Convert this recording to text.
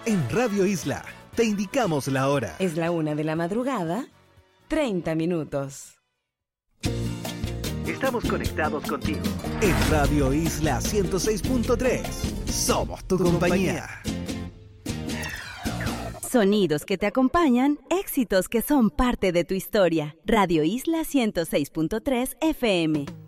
En Radio Isla, te indicamos la hora. Es la 1 de la madrugada, 30 minutos. Estamos conectados contigo. En Radio Isla 106.3. Somos tu compañía. Sonidos que te acompañan, éxitos que son parte de tu historia. Radio Isla 106.3 FM.